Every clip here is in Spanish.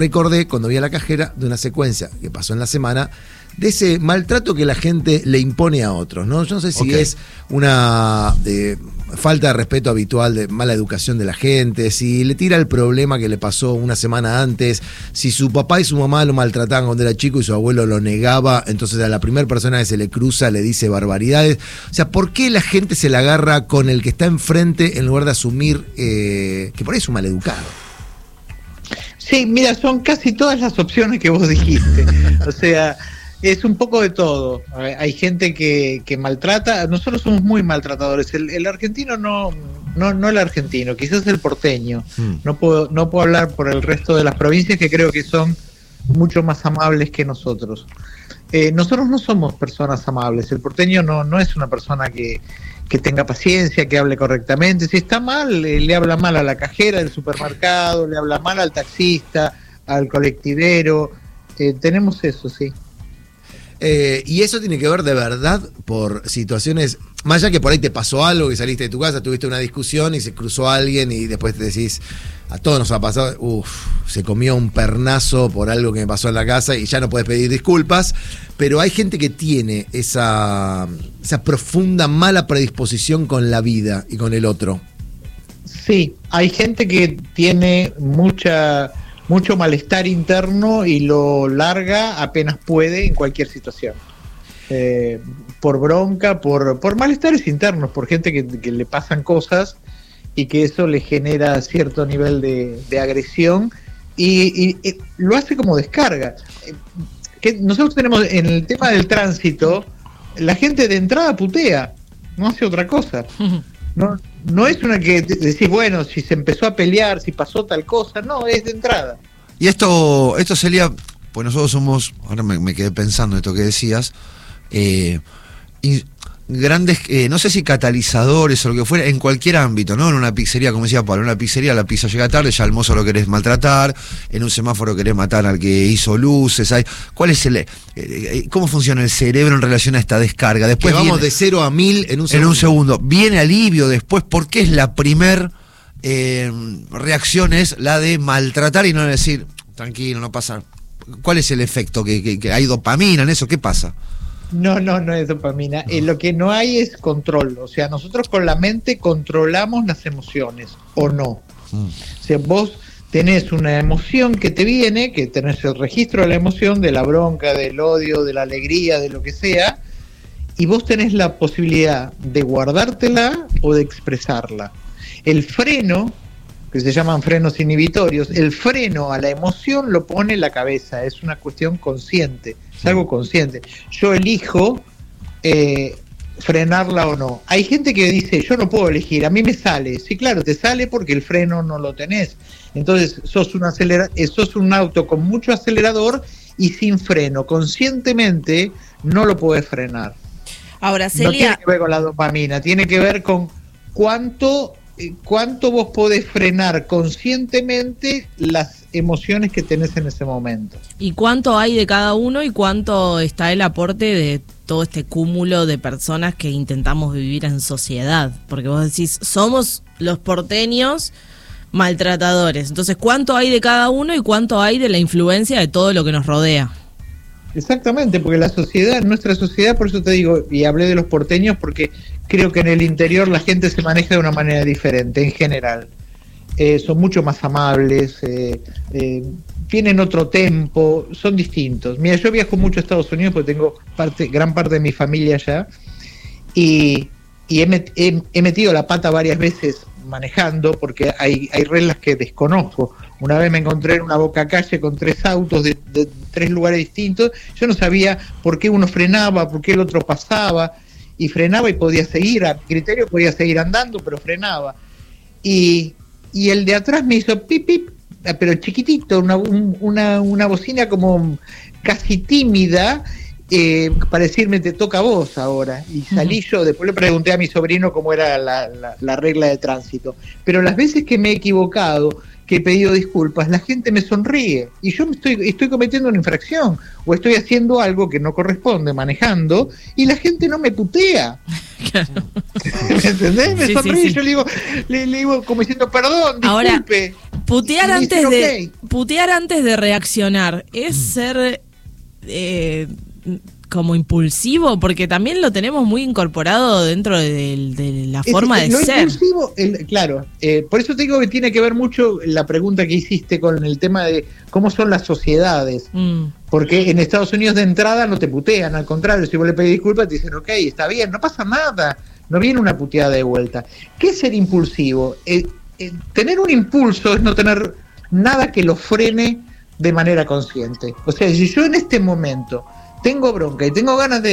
recordé cuando vi a la cajera de una secuencia que pasó en la semana de ese maltrato que la gente le impone a otros, ¿no? Yo no sé si es una falta de respeto habitual, de mala educación de la gente, si le tira el problema que le pasó una semana antes, si su papá y su mamá lo maltrataban cuando era chico y su abuelo lo negaba, entonces a la primera persona que se le cruza le dice barbaridades. O sea, ¿por qué la gente se la agarra con el que está enfrente en lugar de asumir que por ahí es un maleducado? Sí, mira, son casi todas las opciones que vos dijiste. O sea, es un poco de todo. Hay gente que maltrata. Nosotros somos muy maltratadores. El argentino no el argentino, quizás el porteño. No puedo hablar por el resto de las provincias, que creo que son mucho más amables que nosotros. Nosotros no somos personas amables. El porteño no es una persona que tenga paciencia, que hable correctamente. Si está mal, le habla mal a la cajera del supermercado, le habla mal al taxista, al colectivero. Tenemos eso, sí. Y eso tiene que ver de verdad por situaciones, más allá que por ahí te pasó algo, que saliste de tu casa, tuviste una discusión y se cruzó alguien y después te decís, a todos nos ha pasado, se comió un pernazo por algo que me pasó en la casa y ya no puedes pedir disculpas, pero hay gente que tiene esa profunda mala predisposición con la vida y con el otro. Sí, hay gente que tiene mucho malestar interno y lo larga apenas puede en cualquier situación. Por bronca, por malestares internos, por gente que le pasan cosas y que eso le genera cierto nivel de agresión y lo hace como descarga. Que nosotros tenemos en el tema del tránsito, la gente de entrada putea, no hace otra cosa. No es una que decís, bueno, si se empezó a pelear, si pasó tal cosa, no, es de entrada. Y esto sería, pues nosotros somos, ahora me quedé pensando en esto que decías, grandes, no sé si catalizadores o lo que fuera, en cualquier ámbito, ¿no? En una pizzería, como decía Pablo, en una pizzería la pizza llega tarde, ya al mozo lo querés maltratar, en un semáforo querés matar al que hizo luces. ¿Cuál es cómo funciona el cerebro en relación a esta descarga? Después que vamos de 0 a 1000 en un segundo. En un segundo. Viene alivio después, porque es la primer reacción es la de maltratar y no decir, tranquilo, no pasa. ¿Cuál es el efecto? ¿Que hay dopamina en eso? ¿Qué pasa? No es dopamina. Lo que no hay es control. O sea, nosotros con la mente controlamos las emociones, ¿o no? O sea, vos tenés una emoción que te viene, que tenés el registro de la emoción, de la bronca, del odio, de la alegría, de lo que sea, y vos tenés la posibilidad de guardártela o de expresarla. El freno, que se llaman frenos inhibitorios, el freno a la emoción lo pone la cabeza, es una cuestión consciente, es algo consciente. Yo elijo frenarla o no. Hay gente que dice, yo no puedo elegir, a mí me sale. Sí, claro, te sale porque el freno no lo tenés. Entonces sos un auto con mucho acelerador y sin freno. Conscientemente no lo podés frenar. Ahora, Celia, no tiene que ver con la dopamina, tiene que ver con cuánto vos podés frenar conscientemente las emociones que tenés en ese momento. ¿Y cuánto hay de cada uno y cuánto está el aporte de todo este cúmulo de personas que intentamos vivir en sociedad? Porque vos decís, somos los porteños maltratadores. Entonces, ¿cuánto hay de cada uno y cuánto hay de la influencia de todo lo que nos rodea? Exactamente, porque nuestra sociedad, por eso te digo, y hablé de los porteños, porque creo que en el interior la gente se maneja de una manera diferente, en general. Son mucho más amables, tienen otro tempo, son distintos. Mira, yo viajo mucho a Estados Unidos porque tengo gran parte de mi familia allá, y he metido la pata varias veces manejando, porque hay reglas que desconozco. Una vez me encontré en una bocacalle con 3 autos de 3 lugares distintos. Yo no sabía por qué uno frenaba, por qué el otro pasaba, y frenaba y podía seguir, a criterio podía seguir andando, pero frenaba. Y el de atrás me hizo pip, pip, pero chiquitito, una bocina como casi tímida, para decirme, te toca a vos ahora. Y salí yo, después le pregunté a mi sobrino cómo era la regla de tránsito. Pero las veces que me he equivocado, que he pedido disculpas, la gente me sonríe y yo estoy cometiendo una infracción o estoy haciendo algo que no corresponde manejando y la gente no me putea. Claro. ¿Me entendés? Me sonríe. Sí. Yo le digo como diciendo, perdón, disculpe. Ahora, putear y antes dicen, de ok. putear antes de reaccionar es ser como impulsivo, porque también lo tenemos muy incorporado dentro de la forma de Lo ser. impulsivo, claro, por eso te digo que tiene que ver mucho la pregunta que hiciste con el tema de cómo son las sociedades. Porque en Estados Unidos de entrada no te putean, al contrario, si vos le pedís disculpas te dicen, ok, está bien, no pasa nada, no viene una puteada de vuelta. ¿Qué es ser impulsivo? Tener un impulso es no tener nada que lo frene de manera consciente. O sea, si yo en este momento tengo bronca y tengo ganas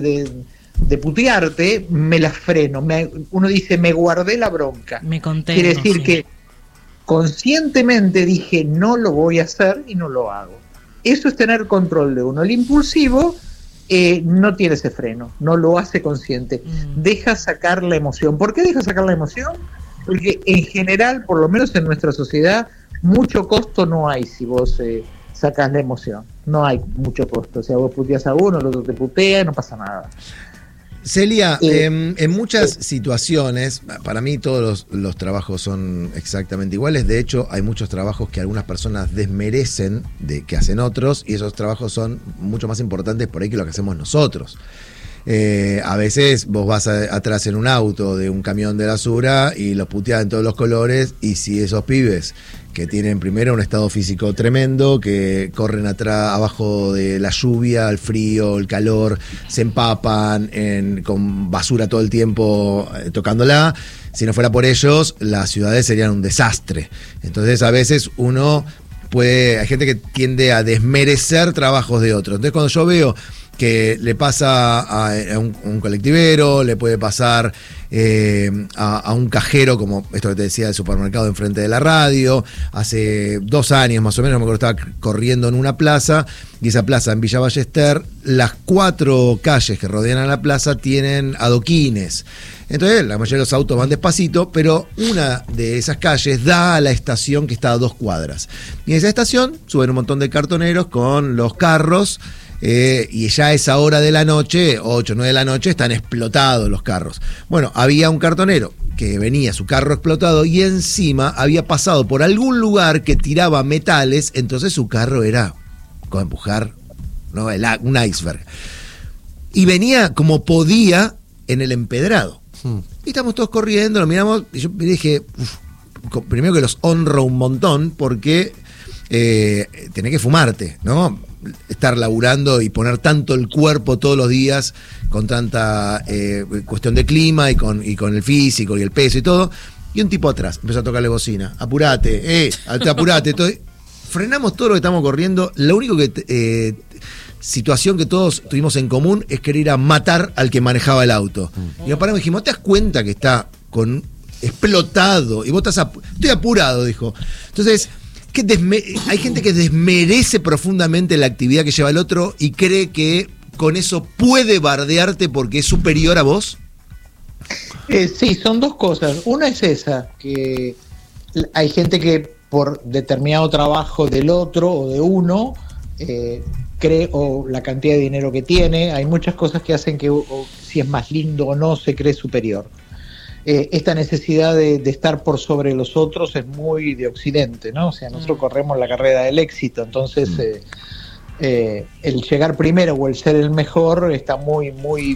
de putearte, me la freno. Uno dice, me guardé la bronca. Me contengo. Quiere decir que conscientemente dije, no lo voy a hacer y no lo hago. Eso es tener control de uno. El impulsivo no tiene ese freno, no lo hace consciente. Deja sacar la emoción. ¿Por qué deja sacar la emoción? Porque en general, por lo menos en nuestra sociedad, mucho costo no hay si vos sacás la emoción. No hay mucho costo. O sea, vos puteas a uno, el otro te putea, no pasa nada. Celia, en muchas situaciones, para mí todos los trabajos son exactamente iguales. De hecho, hay muchos trabajos que algunas personas desmerecen de que hacen otros, y esos trabajos son mucho más importantes por ahí que lo que hacemos nosotros. A veces vos vas atrás en un auto de un camión de basura y los puteás en todos los colores, y si esos pibes que tienen primero un estado físico tremendo, que corren atrás, abajo de la lluvia, el frío, el calor, se empapan con basura todo el tiempo tocándola, si no fuera por ellos, las ciudades serían un desastre. Entonces a veces hay gente que tiende a desmerecer trabajos de otros. Entonces cuando yo veo que le pasa a un colectivero, le puede pasar a un cajero, como esto que te decía del supermercado enfrente de la radio. Hace 2 años más o menos, me acuerdo, estaba corriendo en una plaza, y esa plaza en Villa Ballester, las 4 calles que rodean a la plaza tienen adoquines. Entonces la mayoría de los autos van despacito, pero una de esas calles da a la estación que está a 2 cuadras. Y en esa estación suben un montón de cartoneros con los carros. Y ya a esa hora de la noche, 8 o 9 de la noche, están explotados los carros. Bueno, había un cartonero que venía su carro explotado y encima había pasado por algún lugar que tiraba metales, entonces su carro era como empujar, ¿no?, un iceberg. Y venía como podía en el empedrado. Y estamos todos corriendo, lo miramos, y yo dije, primero que los honro un montón, porque tenés que fumarte, ¿no? Estar laburando y poner tanto el cuerpo todos los días con tanta cuestión de clima y con el físico y el peso y todo. Y un tipo atrás empezó a tocarle bocina, apurate, apurate. Frenamos todo lo que estamos corriendo. Lo único que situación que todos tuvimos en común es querer ir a matar al que manejaba el auto. Y nos paramos y dijimos, ¿te das cuenta que está explotado? Y vos estoy apurado, dijo. Entonces, hay gente que desmerece profundamente la actividad que lleva el otro y cree que con eso puede bardearte porque es superior a vos. Sí, son 2 cosas. Una es esa, que hay gente que por determinado trabajo del otro o de uno cree, o la cantidad de dinero que tiene, hay muchas cosas que hacen que si es más lindo o no se cree superior. Esta necesidad de estar por sobre los otros es muy de Occidente, ¿no? O sea, nosotros corremos la carrera del éxito, entonces el llegar primero o el ser el mejor está muy, muy,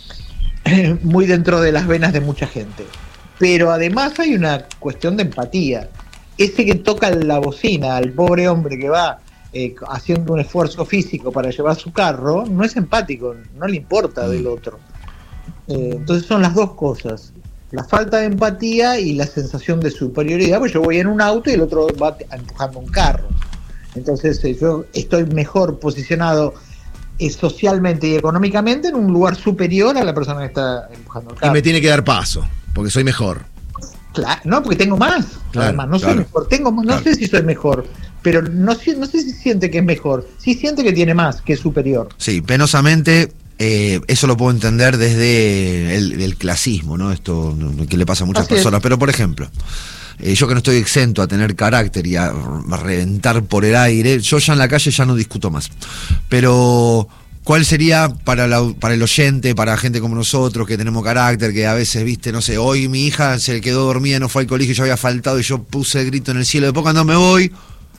muy dentro de las venas de mucha gente. Pero además hay una cuestión de empatía. Ese que toca la bocina, al pobre hombre que va haciendo un esfuerzo físico para llevar su carro, no es empático, no le importa del otro. Entonces son las 2 cosas. La falta de empatía y la sensación de superioridad, pues yo voy en un auto y el otro va empujando un carro. Entonces yo estoy mejor posicionado socialmente y económicamente en un lugar superior a la persona que está empujando el carro. Y me tiene que dar paso, porque soy mejor. Claro, no, porque tengo más. Claro, además, no soy mejor, no sé si soy mejor, pero no sé si siente que es mejor, sí siente que tiene más, que es superior. Sí, penosamente. Eso lo puedo entender desde el clasismo, ¿no? Esto que le pasa a muchas personas. Pero, por ejemplo, yo que no estoy exento a tener carácter y a reventar por el aire, yo ya en la calle ya no discuto más. Pero ¿Cuál sería para el oyente, para gente como nosotros, que tenemos carácter, que a veces, viste, no sé, hoy mi hija se quedó dormida, no fue al colegio, yo había faltado y yo puse el grito en el cielo, después cuando me voy,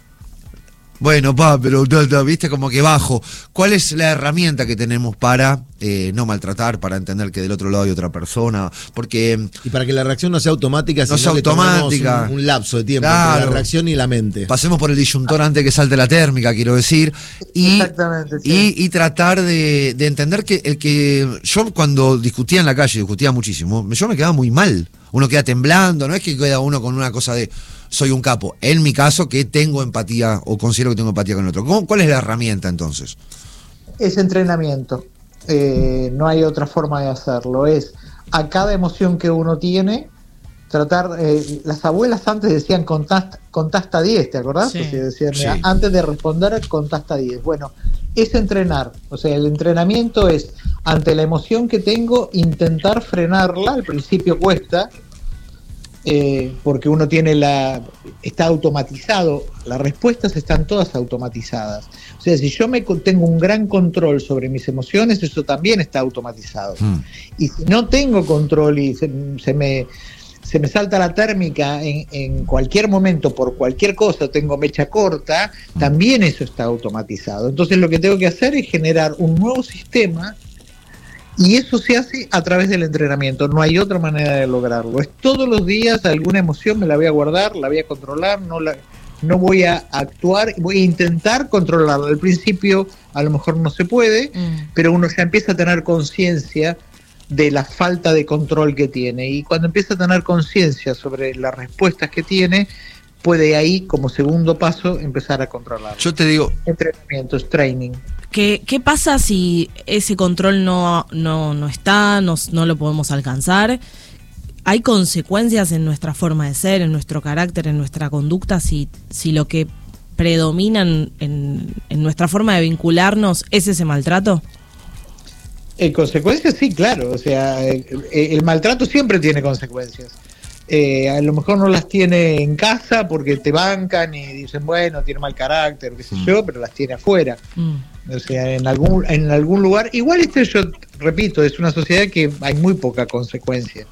bueno, pero viste, como que bajo. ¿Cuál es la herramienta que tenemos para no maltratar, para entender que del otro lado hay otra persona? Porque y para que la reacción no sea automática, no sea automática, un lapso de tiempo, claro, entre la reacción y la mente. Pasemos por el disyuntor antes que salte la térmica, quiero decir. Exactamente, sí. Y tratar de entender que yo cuando discutía en la calle, discutía muchísimo, yo me quedaba muy mal. Uno queda temblando, no es que queda uno con una cosa de soy un capo. En mi caso, que tengo empatía o considero que tengo empatía con el otro. ¿Cuál es la herramienta entonces? Es entrenamiento. No hay otra forma de hacerlo. Es a cada emoción que uno tiene, tratar. Las abuelas antes decían contá hasta 10, ¿te acordás? Sí. O sea, decían, Sí. Antes de responder, contá hasta 10. Bueno, es entrenar. O sea, el entrenamiento es ante la emoción que tengo, intentar frenarla. Al principio cuesta. Porque uno está automatizado, las respuestas están todas automatizadas. O sea, si yo tengo un gran control sobre mis emociones, eso también está automatizado. Y si no tengo control y se me salta la térmica en cualquier momento por cualquier cosa, tengo mecha corta, también eso está automatizado. Entonces lo que tengo que hacer es generar un nuevo sistema. Y eso se hace a través del entrenamiento, no hay otra manera de lograrlo. Es todos los días alguna emoción me la voy a guardar, la voy a controlar, no voy a actuar, voy a intentar controlarla. Al principio a lo mejor no se puede, pero uno ya empieza a tener conciencia de la falta de control que tiene. Y cuando empieza a tener conciencia sobre las respuestas que tiene, puede ahí, como segundo paso, empezar a controlarlo. Yo te digo... Entrenamiento, es training. ¿Qué pasa si ese control no está, no lo podemos alcanzar? ¿Hay consecuencias en nuestra forma de ser, en nuestro carácter, en nuestra conducta, si lo que predomina en nuestra forma de vincularnos es ese maltrato? Consecuencias, sí, claro. O sea, el maltrato siempre tiene consecuencias. A lo mejor no las tiene en casa porque te bancan y dicen, bueno, tiene mal carácter, qué sé yo, pero las tiene afuera. O sea, en algún lugar. Igual yo repito, es una sociedad que hay muy poca consecuencia.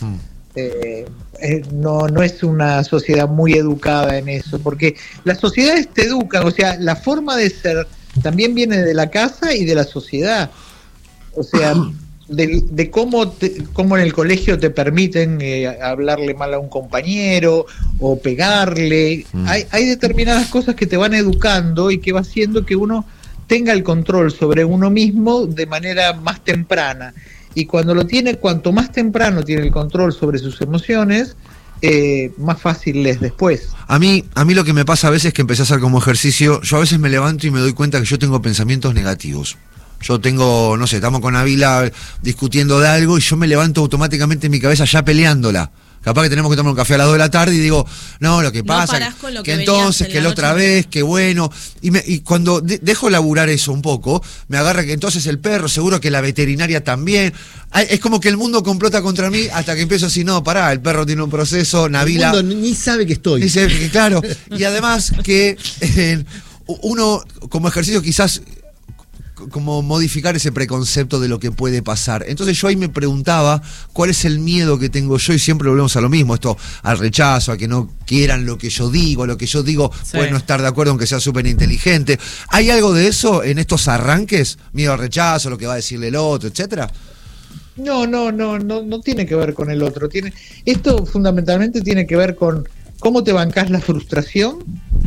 No es una sociedad muy educada en eso, porque las sociedades te educan, o sea, la forma de ser también viene de la casa y de la sociedad. O sea, de cómo en el colegio te permiten hablarle mal a un compañero o pegarle. Hay determinadas cosas que te van educando y que va haciendo que uno tenga el control sobre uno mismo de manera más temprana. Y cuando cuanto más temprano tiene el control sobre sus emociones, más fácil es después. A mí lo que me pasa a veces es que empecé a hacer como ejercicio, yo a veces me levanto y me doy cuenta que yo tengo pensamientos negativos. Yo tengo, no sé, estamos con Ávila discutiendo de algo y yo me levanto automáticamente en mi cabeza ya peleándola. Capaz que tenemos que tomar un café a las 2 de la tarde y digo, no, lo que pasa, que entonces, que la otra vez, que bueno. Y cuando dejo laburar eso un poco, me agarra que entonces el perro, seguro que la veterinaria también. Es como que el mundo complota contra mí hasta que empiezo así, no, pará, el perro tiene un proceso, Nabila. El mundo ni sabe que estoy. Dice, claro. Y además que uno, como ejercicio, quizás como modificar ese preconcepto de lo que puede pasar. Entonces yo ahí me preguntaba cuál es el miedo que tengo yo, y siempre volvemos a lo mismo, esto al rechazo, a que no quieran lo que yo digo puede no estar de acuerdo aunque sea súper inteligente. ¿Hay algo de eso en estos arranques? Miedo al rechazo, lo que va a decirle el otro, etcétera. No tiene que ver con el otro. Esto fundamentalmente tiene que ver con cómo te bancás la frustración,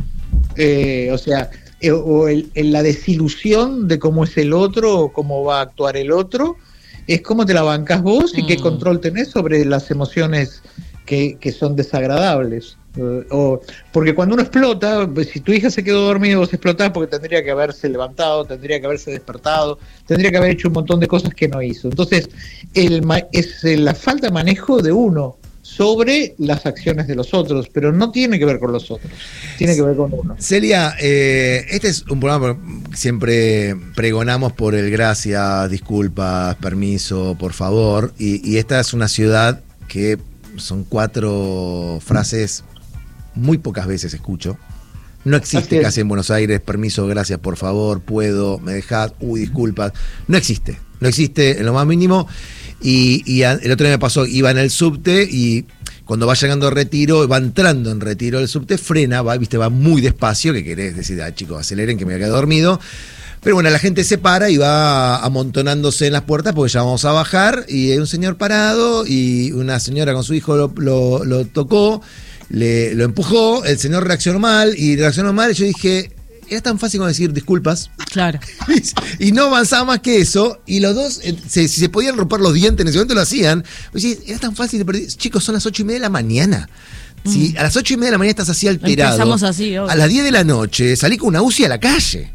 o sea, la desilusión de cómo es el otro o cómo va a actuar el otro, es cómo te la bancás vos y qué control tenés sobre las emociones que son desagradables. Porque cuando uno explota, pues, si tu hija se quedó dormida, vos explotás porque tendría que haberse levantado, tendría que haberse despertado, tendría que haber hecho un montón de cosas que no hizo. Entonces, es la falta de manejo de uno sobre las acciones de los otros, pero no tiene que ver con los otros, tiene que ver con uno. Celia, este es un programa que siempre pregonamos por el gracias, disculpas, permiso, por favor, y esta es una ciudad que son 4 frases muy pocas veces escucho. No existe casi en Buenos Aires, permiso, gracias, por favor, puedo, me dejás, disculpas. No existe en lo más mínimo. Y el otro día me pasó, iba en el subte y cuando va llegando a Retiro, va entrando en Retiro el subte, frena, va muy despacio, que querés decir, chicos, aceleren que me voy a quedar dormido. Pero bueno, la gente se para y va amontonándose en las puertas porque ya vamos a bajar, y hay un señor parado y una señora con su hijo lo tocó, lo empujó, el señor reaccionó mal y yo dije, era tan fácil como decir disculpas. Claro. Y no avanzaba más que eso, y los dos, si se podían romper los dientes en ese momento lo hacían. Era tan fácil, chicos, son las 8:30 de la mañana. Si a las 8:30 de la mañana estás así alterado, empezamos así, a las 10 de la noche salí con una UCI a la calle.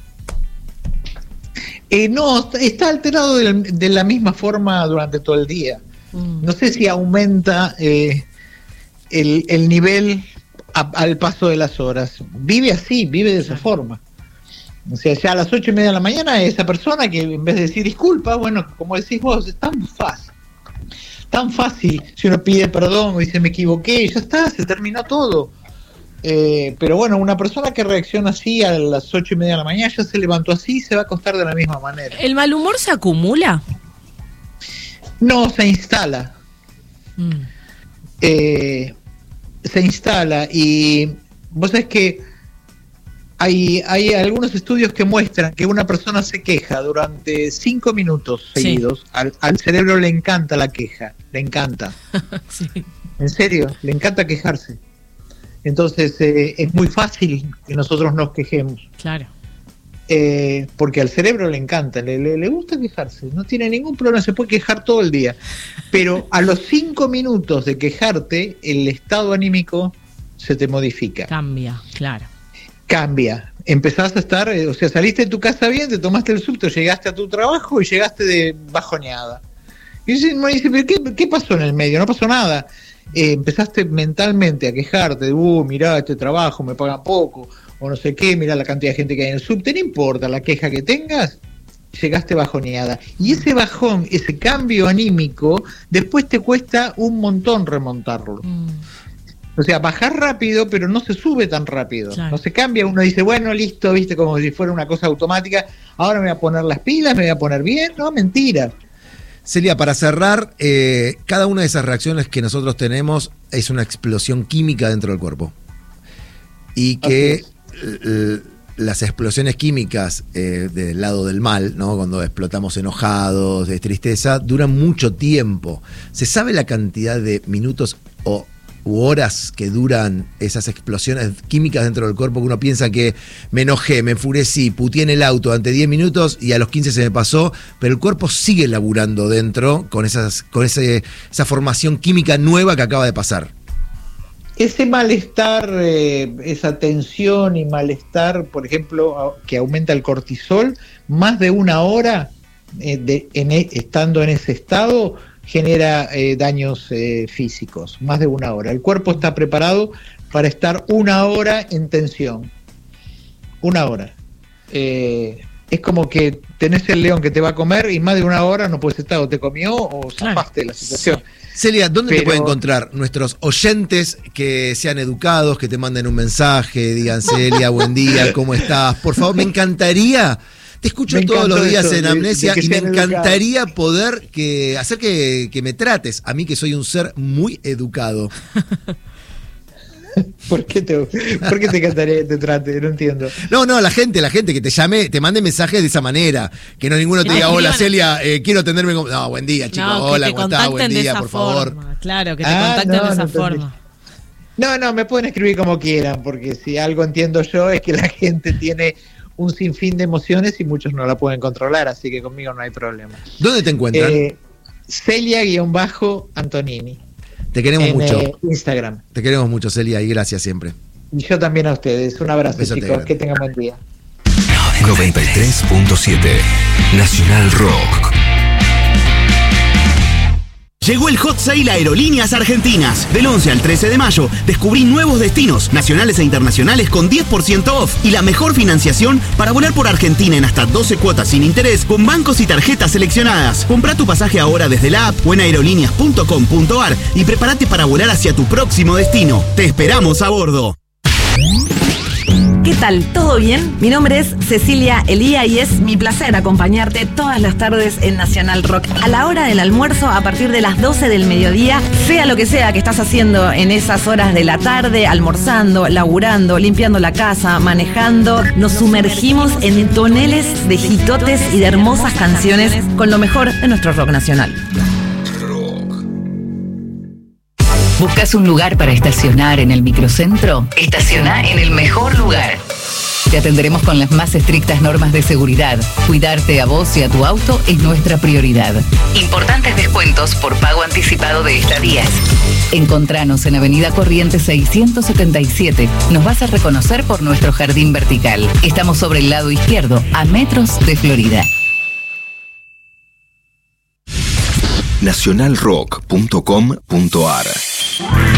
No, está alterado de la misma forma durante todo el día. No sé si aumenta el nivel al paso de las horas. Vive de esa forma. O sea, ya a las 8:30 de la mañana, esa persona que en vez de decir disculpa, bueno, como decís vos, es tan fácil. Si uno pide perdón o dice me equivoqué, ya está, se terminó todo. Pero bueno, una persona que reacciona así a las 8:30 de la mañana, ya se levantó así y se va a acostar de la misma manera. ¿El mal humor se acumula? No, se instala. Se instala, y vos sabés que hay algunos estudios que muestran que una persona se queja durante 5 minutos seguidos. Sí. Al cerebro le encanta la queja, le encanta. Sí. En serio, le encanta quejarse. Entonces es muy fácil que nosotros nos quejemos. Claro. Porque al cerebro le encanta, le gusta quejarse, no tiene ningún problema, se puede quejar todo el día. Pero a los 5 minutos de quejarte, el estado anímico se te modifica. Cambia, claro. Cambia. Empezás a estar, o sea, saliste de tu casa bien, te tomaste el subte, llegaste a tu trabajo y llegaste de bajoneada. Y me dice, ¿pero qué pasó en el medio? No pasó nada. Empezaste mentalmente a quejarte de, mirá, este trabajo me pagan poco, o no sé qué, mirá la cantidad de gente que hay en el subte, no importa la queja que tengas, llegaste bajoneada. Y ese bajón, ese cambio anímico, después te cuesta un montón remontarlo. O sea, bajar rápido, pero no se sube tan rápido. Claro. No se cambia, uno dice, bueno, listo, viste, como si fuera una cosa automática, ahora me voy a poner las pilas, me voy a poner bien. No, mentira. Celia, para cerrar, cada una de esas reacciones que nosotros tenemos es una explosión química dentro del cuerpo. Y que las explosiones químicas del lado del mal, ¿no? Cuando explotamos enojados, de tristeza, duran mucho tiempo. ¿Se sabe la cantidad de minutos u horas que duran esas explosiones químicas dentro del cuerpo, que uno piensa que me enojé, me enfurecí, puteé en el auto durante 10 minutos y a los 15 se me pasó, pero el cuerpo sigue laburando dentro con esa formación química nueva que acaba de pasar? Ese malestar, esa tensión y malestar, por ejemplo, que aumenta el cortisol, más de una hora estando en ese estado, genera daños físicos, más de una hora. El cuerpo está preparado para estar una hora en tensión. Una hora. Es como que tenés el león que te va a comer y más de una hora no puedes estar, o te comió o zafaste de la situación. Celia, ¿dónde te pueden encontrar nuestros oyentes que sean educados, que te manden un mensaje, digan, Celia, buen día, ¿cómo estás? Por favor, me encantaría... Te escucho todos los días en Amnesia y me encantaría poder hacer que me trates, a mí que soy un ser muy educado. ¿Por qué te encantaría que te trate? No entiendo. No, la gente que te llame, te mande mensajes de esa manera. Que no ninguno te diga, hola Celia, quiero atenderme como... No, buen día, chicos, hola, ¿cómo estás? Buen día, por favor. Claro, que te contacten de esa forma. No, me pueden escribir como quieran, porque si algo entiendo yo es que la gente tiene un sinfín de emociones y muchos no la pueden controlar, así que conmigo no hay problema. ¿Dónde te encuentran? Celia-Antonini. Te queremos mucho. Instagram. Te queremos mucho, Celia, y gracias siempre. Y yo también a ustedes. Un abrazo, chicos. Grande. Que tengan buen día. 93.7 Nacional Rock. Llegó el Hot Sale Aerolíneas Argentinas. Del 11 al 13 de mayo, descubrí nuevos destinos, nacionales e internacionales con 10% off y la mejor financiación para volar por Argentina en hasta 12 cuotas sin interés con bancos y tarjetas seleccionadas. Comprá tu pasaje ahora desde la app o en aerolíneas.com.ar y prepárate para volar hacia tu próximo destino. Te esperamos a bordo. ¿Qué tal? ¿Todo bien? Mi nombre es Cecilia Elía y es mi placer acompañarte todas las tardes en Nacional Rock. A la hora del almuerzo, a partir de las 12 del mediodía, sea lo que sea que estás haciendo en esas horas de la tarde, almorzando, laburando, limpiando la casa, manejando, nos sumergimos en toneles de hitotes y de hermosas canciones con lo mejor de nuestro rock nacional. ¿Buscas un lugar para estacionar en el microcentro? Estaciona en el mejor lugar. Te atenderemos con las más estrictas normas de seguridad. Cuidarte a vos y a tu auto es nuestra prioridad. Importantes descuentos por pago anticipado de estadías. Encontranos en Avenida Corrientes 677. Nos vas a reconocer por nuestro jardín vertical. Estamos sobre el lado izquierdo, a metros de Florida. Nacionalrock.com.ar